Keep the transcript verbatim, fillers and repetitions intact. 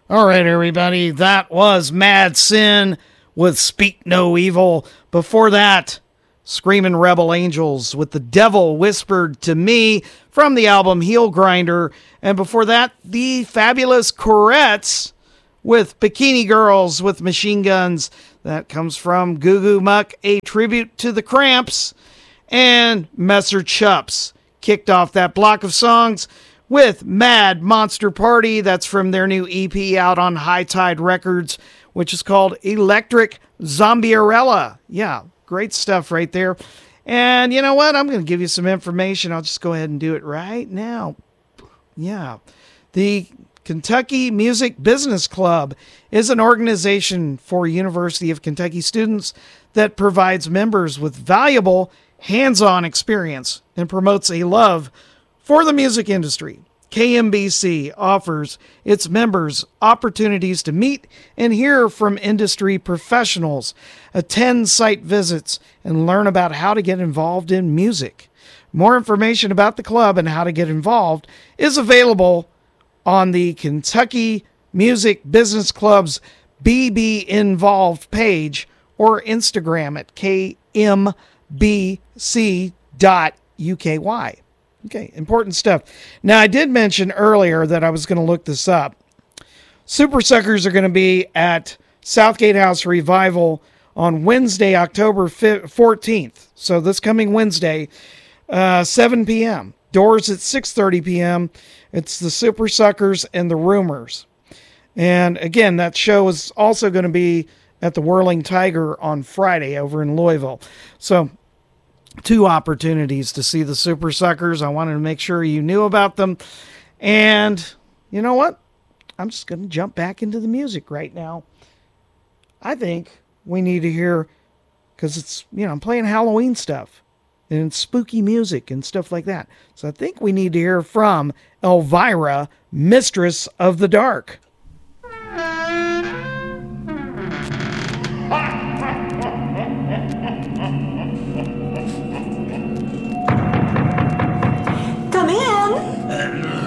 All right, everybody, that was Mad Sin with Speak No Evil. Before that, Screaming Rebel Angels with The Devil Whispered to Me from the album Heel Grinder. And before that, the Fabulous Corettes with Bikini Girls with Machine Guns. That comes from Goo Goo Muck, a tribute to the Cramps. And Messer Chups kicked off that block of songs with Mad Monster Party. That's from their new E P out on High Tide Records, which is called Electric Zombierella. Yeah, great stuff right there. And you know what? I'm going to give you some information. I'll just go ahead and do it right now. Yeah. The Kentucky Music Business Club is an organization for University of Kentucky students that provides members with valuable hands-on experience and promotes a love for the music industry. K M B C offers its members opportunities to meet and hear from industry professionals, attend site visits, and learn about how to get involved in music. More information about the club and how to get involved is available on the Kentucky Music Business Club's B B Involved page or Instagram at K M B C dot U K Y. Okay, important stuff. Now, I did mention earlier that I was going to look this up. Super Suckers are going to be at Southgate House Revival on Wednesday, October fourteenth. So this coming Wednesday, uh, seven p.m. Doors at six thirty p.m. It's the Super Suckers and the Rumors. And again, that show is also going to be at the Whirling Tiger on Friday over in Louisville. So two opportunities to see the Super Suckers. I wanted to make sure you knew about them. And you know what? I'm just going to jump back into the music right now. I think we need to hear, because it's, you know, I'm playing Halloween stuff and spooky music and stuff like that. So I think we need to hear from Elvira, Mistress of the Dark. Come in.